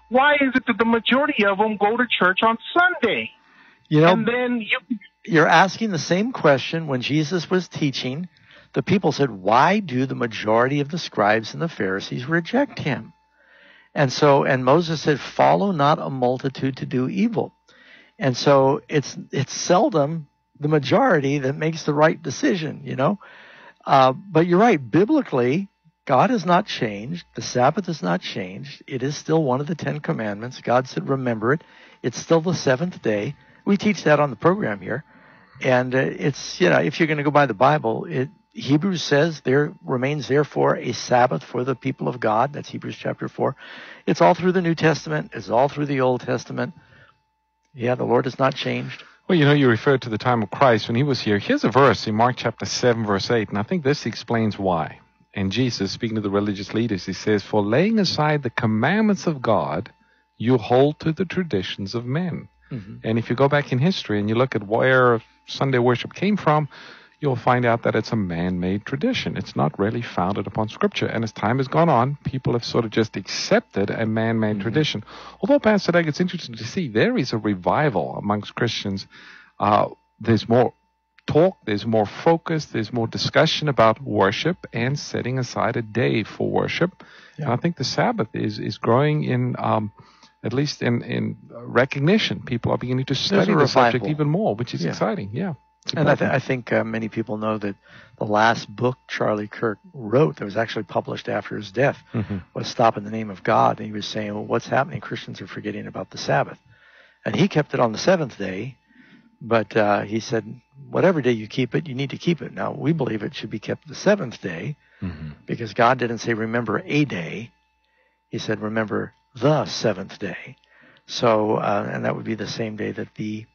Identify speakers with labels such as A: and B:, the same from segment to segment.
A: why is it that the majority of them go to church on Sunday?
B: You know,
A: And then
B: you're asking the same question when Jesus was teaching. The people said, why do the majority of the scribes and the Pharisees reject him? And Moses said, follow not a multitude to do evil. And so it's seldom the majority that makes the right decision, you know. But you're right, biblically, God has not changed. The Sabbath has not changed. It is still one of the 10 Commandments. God said, remember it. It's still the seventh day. We teach that on the program here. And it's, you know, if you're going to go by the Bible, Hebrews says there remains therefore a Sabbath for the people of God. That's Hebrews chapter 4. It's all through the New Testament. It's all through the Old Testament. Yeah, the Lord has not changed.
C: Well, you know, you referred to the time of Christ when he was here. Here's a verse in Mark chapter 7, verse 8, and I think this explains why. And Jesus, speaking to the religious leaders, he says, for laying aside the commandments of God, you hold to the traditions of men. Mm-hmm. And if you go back in history and you look at where Sunday worship came from, you'll find out that it's a man-made tradition. It's not really founded upon Scripture. And as time has gone on, people have sort of just accepted a man-made tradition. Although, Pastor Doug, it's interesting to see there is a revival amongst Christians. There's more talk, there's more focus, there's more discussion about worship and setting aside a day for worship. Yeah. And I think the Sabbath is growing in, at least in recognition. People are beginning to study the subject even more, which is exciting. Yeah.
B: And I think many people know that the last book Charlie Kirk wrote that was actually published after his death was Stop in the Name of God. And he was saying, well, what's happening? Christians are forgetting about the Sabbath. And he kept it on the seventh day. But he said, whatever day you keep it, you need to keep it. Now, we believe it should be kept the seventh day because God didn't say remember a day. He said remember the seventh day. So, and that would be the same day that the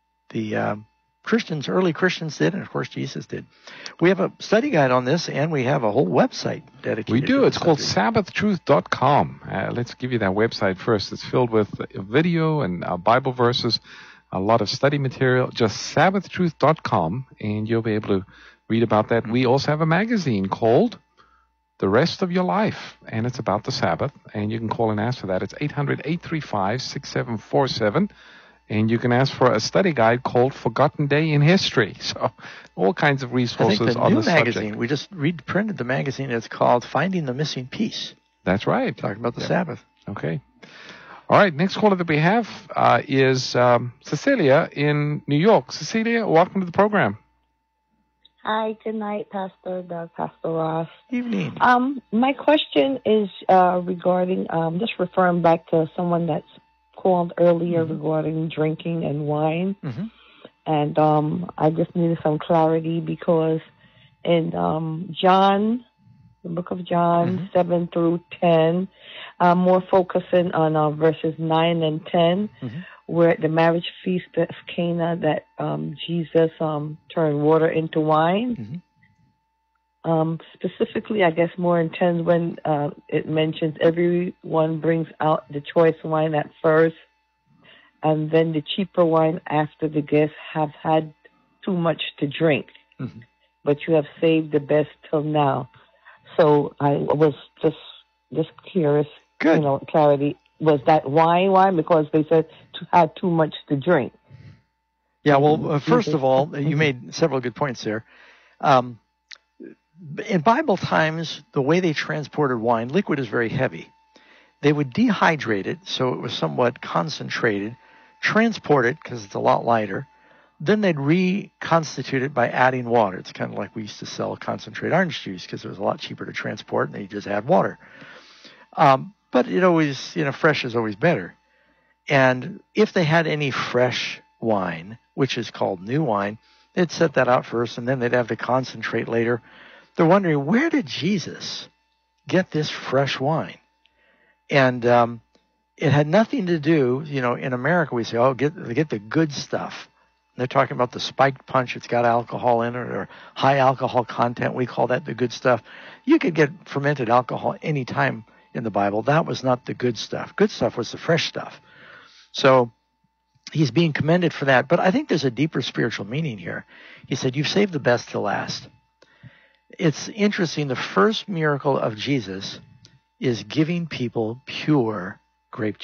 B: early Christians did, and of course Jesus did. We have a study guide on this, and we have a whole website dedicated.
C: We do. It's called
B: subject.
C: SabbathTruth.com. Let's give you that website first. It's filled with video and Bible verses, a lot of study material. Just SabbathTruth.com, and you'll be able to read about that. We also have a magazine called The Rest of Your Life, and it's about the Sabbath, and you can call and ask for that. It's 800-835-6747. And you can ask for a study guide called Forgotten Day in History. So all kinds of resources on the
B: new
C: subject.
B: Magazine, we just reprinted the magazine. It's called Finding the Missing Piece.
C: That's right.
B: Talking about the Sabbath.
C: Okay. All right. Next caller that we have is Cecilia in New York. Cecilia, welcome to the program.
D: Hi. Good night, Pastor Doug, Pastor Ross.
B: Evening.
D: My question is regarding just referring back to someone that's called earlier regarding drinking and wine. And I just needed some clarity because in John, the book of John, 7 through 10, more focusing on verses 9 and 10, where at the marriage feast of Cana that Jesus turned water into wine. Specifically, I guess more in 10 when it mentions everyone brings out the choice wine at first, and then the cheaper wine after the guests have had too much to drink. But you have saved the best till now. So I was just curious, clarity. Was that wine? Because they said to have too much to drink.
B: Yeah, well, first of all, you made several good points there. In Bible times, the way they transported wine, liquid is very heavy. They would dehydrate it so it was somewhat concentrated, transport it because it's a lot lighter. Then they'd reconstitute it by adding water. It's kind of like we used to sell concentrated orange juice because it was a lot cheaper to transport, and they just add water. But it always, fresh is always better. And if they had any fresh wine, which is called new wine, they'd set that out first, and then they'd have to concentrate later. They're wondering, where did Jesus get this fresh wine? And it had nothing to do, in America we say, get the good stuff. And they're talking about the spiked punch. It's got alcohol in it or high alcohol content. We call that the good stuff. You could get fermented alcohol any time in the Bible. That was not the good stuff. Good stuff was the fresh stuff. So he's being commended for that. But I think there's a deeper spiritual meaning here. He said, you've saved the best to last. It's interesting. The first miracle of Jesus is giving people pure grape